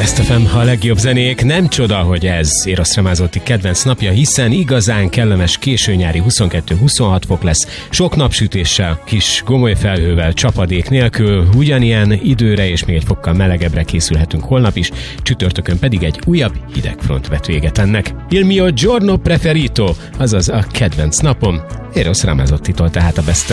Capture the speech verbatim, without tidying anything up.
Best ef em, a legjobb zenék, nem csoda, hogy ez Eros Ramazzotti kedvenc napja, hiszen igazán kellemes későnyári huszonkettő-huszonhat fok lesz, sok napsütéssel, kis gomoly felhővel, csapadék nélkül, ugyanilyen időre és még egy fokkal melegebbre készülhetünk holnap is, csütörtökön pedig egy újabb hidegfront vet véget ennek. Il mio giorno preferito, azaz a kedvenc napom, Eros Ramazzottitól tehát a Best